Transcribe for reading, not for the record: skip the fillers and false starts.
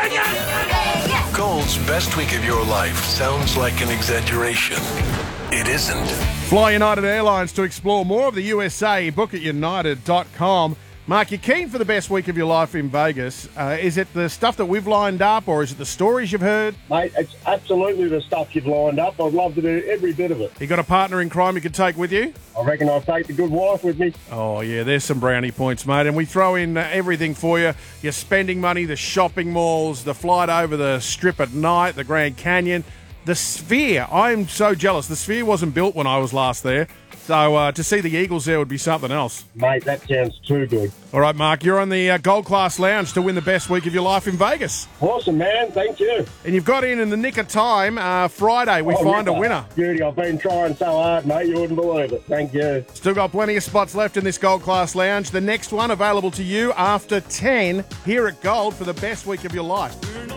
Gold's best week of your life sounds like an exaggeration. It isn't. Fly United Airlines to explore more of the USA. Book at united.com. Mark, you're keen for the best week of your life in Vegas. Is it the stuff that we've lined up, or is it the stories you've heard? Mate, it's absolutely the stuff you've lined up. I'd love to do every bit of it. You got a partner in crime you could take with you? I reckon I'll take the good wife with me. Oh, yeah, there's some brownie points, mate. And we throw in everything for you. Your spending money, the shopping malls, the flight over the Strip at night, the Grand Canyon. The Sphere, I'm so jealous. The Sphere wasn't built when I was last there. So to see the Eagles there would be something else. Mate, that sounds too good. All right, Mark, you're on the Gold Class Lounge to win the best week of your life in Vegas. Awesome, man. Thank you. And you've got in the nick of time. Friday, we find a winner. Beauty, I've been trying so hard, mate. You wouldn't believe it. Thank you. Still got plenty of spots left in this Gold Class Lounge. The next one available to you after 10 here at Gold for the best week of your life.